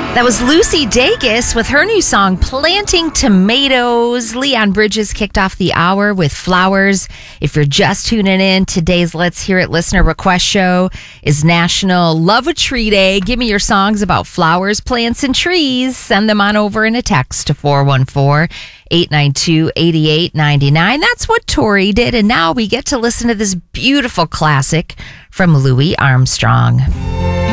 That was Lucy Dacus with her new song, Planting Tomatoes. Leon Bridges kicked off the hour with Flowers. If you're just tuning in, today's Let's Hear It listener request show is National Love a Tree Day. Give me your songs about flowers, plants, and trees. Send them on over in a text to 414-892-8899. That's what Tori did. And now we get to listen to this beautiful classic from Louis Armstrong.